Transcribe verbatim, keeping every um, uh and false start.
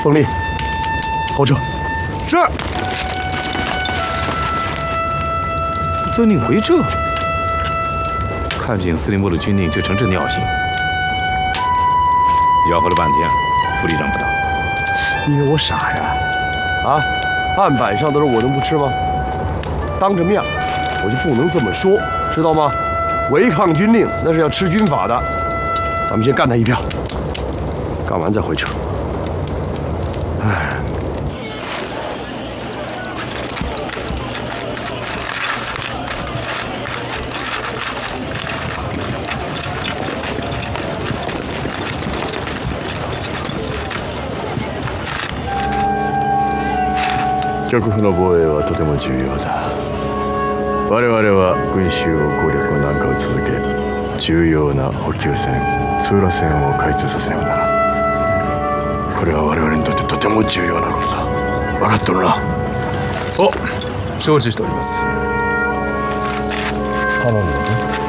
凤丽，后撤。是。 遵令回撤。看见司令部的军令就成这尿性，吆喝了半天，副旅长不到。 你以为我傻呀？啊，案板上的肉我能不吃吗？当着面我就不能这么说，知道吗？违抗军令那是要吃军法的。咱们先干他一票，干完再回撤。哎。 極府の防衛はとても重要だ。我々は群衆を攻略を南下を続け、重要な補給線、通路線を開通させねばならん。これは我々にとってとても重要なことだ。分かっとるな。 お、承知しております。 頼んだぞ。